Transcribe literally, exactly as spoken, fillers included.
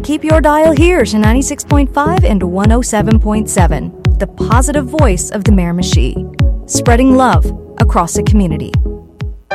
keep your dial here to ninety-six point five and one oh seven point seven, the positive voice of the Miramichi, spreading love across the community.